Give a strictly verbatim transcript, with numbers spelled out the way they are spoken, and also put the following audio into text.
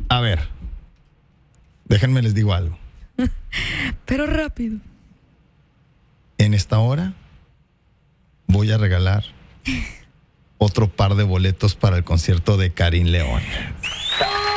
A ver, déjenme les digo algo. Pero rápido. En esta hora voy a regalar otro par de boletos para el concierto de Karin León.